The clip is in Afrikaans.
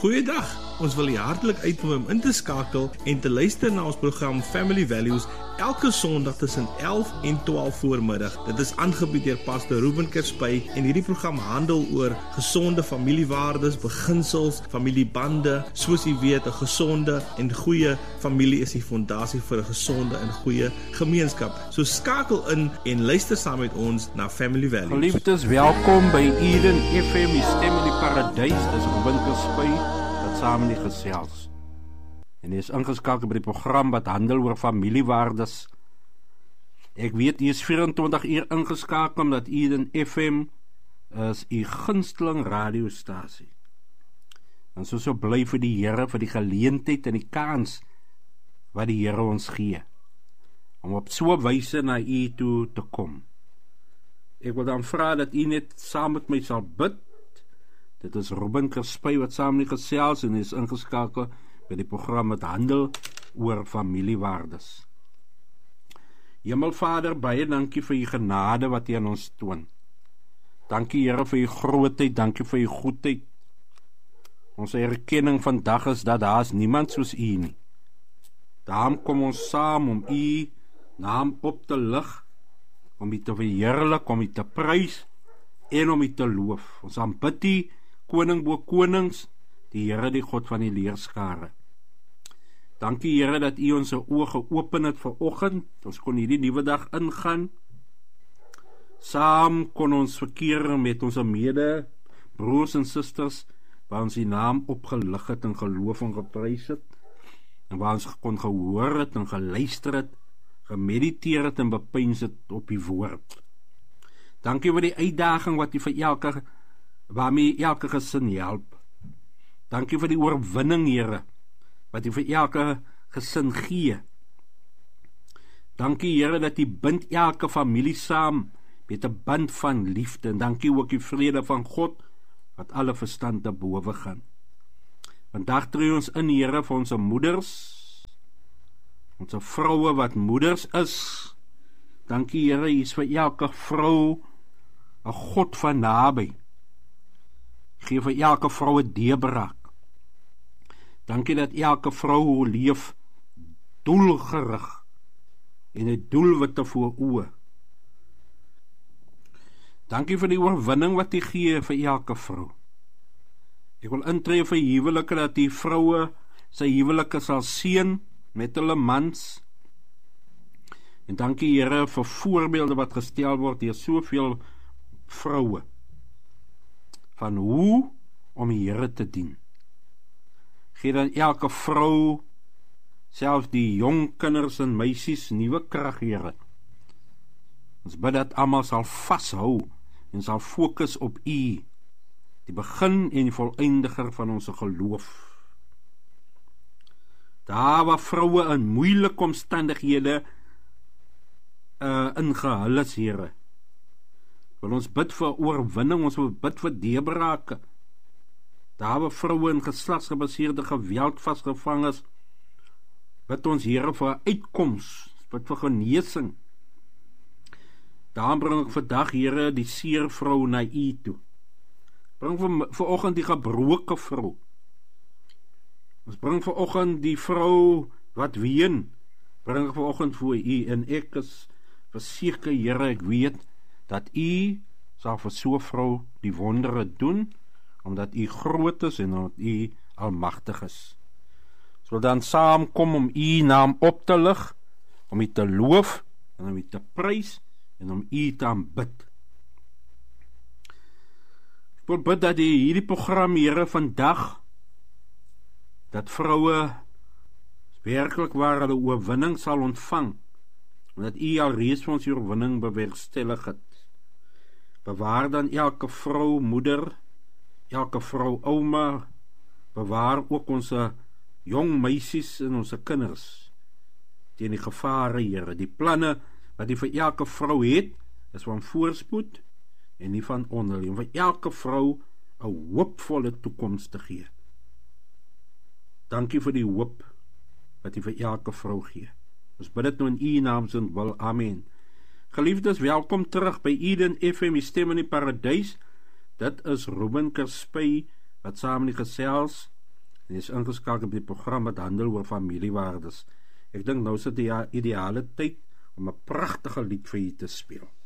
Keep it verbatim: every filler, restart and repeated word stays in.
Goeiedag, ons wil u hartlik uitnooi om in te skakel en te luister na ons program Family Values elke Sondag tussen elf en twaalf voormiddag. Dit is aangebied deur Pastor Ruben Kerspy en hierdie program handel oor gesonde familiewaardes, beginsels, familiebande. Soos u weet, 'n gesonde en goeie familie is die fondasie vir 'n gesonde en goeie gemeenskap. So skakel in en luister saam met ons na Family Values. Geliefdes, welkom by Eden F M, die stem in die paradys. Dis Ruben Kerspy wat saam in die gesels. En hy is ingeskakel by die program wat handel oor familiewaardes. Ek weet, hy is vyf-en-twintig uur ingeskakel, omdat Eden F M is die gunsteling radiostasie. En so so bly vir die Here, vir die geleentheid en die kans wat die Here ons gee, om op so 'n wyse na u toe te kom. Ek wil dan vra dat u net saam met my sal bid. Dit is Ruben Kerspy wat saam in die gesels en is ingeskakel by die program wat handel oor familiewaardes. Hemelvader, baie dankie vir u genade wat u aan ons toon. Dankie Here vir u grootheid, dankie vir u goedheid. Ons erkenning vandag is dat daar is niemand soos u nie. Daarom kom ons saam om u naam op te lig, om u te verheerlik, om u te prys en om u te loof. Ons aanbid u, Koning bo konings, die Here, die God van die leerskare. Dankie Here dat u ons oë geopen het vir oggend. Ons kon hierdie nuwe dag ingaan. Saam kon ons verkeer met ons mede broers en susters, waar ons die naam opgelig het en geloof en geprys het, en waar ons kon gehoor het en geluister het, gemediteer het en bepeins het op die woord. Dankie vir die uitdaging wat u vir elke waarmee elke gesin help. Dankie vir die oorwinning, Here, wat u vir elke gesin gee. Dankie Here dat u bind elke familie saam met 'n band van liefde, en dankie ook die vrede van God wat alle verstand te bowe gaan. Vandag tree ons in, Here, vir ons moeders, ons vroue wat moeders is. Dankie Here, u is vir elke vrou 'n God van naby. Gee vir elke vrou 'n deurbraak. Dankie dat elke vrou leef doelgerig en 'n doelwitte voor oë. Dankie vir die oorwinning wat u gee vir elke vrou. Ek wil intree vir huwelike, dat die vroue sy huwelike sal seën met hulle mans. En dankie Here vir voorbeelde wat gestel word deur soveel vroue, van hoe om die Here te dien. Gee dan elke vrou, selfs die jong kinders en meisies, nuwe krag, Here. Ons bid dat almal sal vashou en sal fokus op u, die begin en die voleindiger van ons geloof. Daar waar vroue in moeilike omstandighede uh, ingehul is, Here, wil ons bid vir oorwinning, ons wil bid vir deurbrake. Daar waar vroue in geslagsgebaseerde geweld vasgevang is, bid ons Here vir uitkoms, bid vir genesing. Daarom bring ek vandag, Here, die seer vrou na u toe. Bring vir, vir oggend die gebroke vrou. Ons bring vir oggend die vrou wat ween, bring ek vir oggend voor u, en ek is verseker, Here, ek weet, dat u sal vir so vrou die wondere doen, omdat u groot is en omdat u almagtig is. So dan saamkom om u naam op te lig, om u te loof, en om u te prys, en om u te aanbid. Ek wil bid dat die hierdie program, Here, vandag, dat vroue werklik waar hulle oorwinning sal ontvang, omdat u al reeds vir ons die oorwinning bewerkstellig het. Bewaar dan elke vrou, moeder, elke vrou, ouma, bewaar ook ons jong meisies en ons kinders, teen die gevare, Here. Die planne wat u vir elke vrou het, is van voorspoed en nie van onheil, om vir elke vrou 'n hoopvolle toekoms te gee. Dankie vir die hoop wat u vir elke vrou gee. Ons bid dit nou in u naam se wil. Amen. Geliefdes, welkom terug by Eden F M, die stem in die paradys. Dit is Ruben Kerspy wat saam in die gesels en jy is ingeskakel op die program wat handel oor familiewaardes. Ek dink nou is dit die ideale tyd om 'n pragtige lied vir u te speel.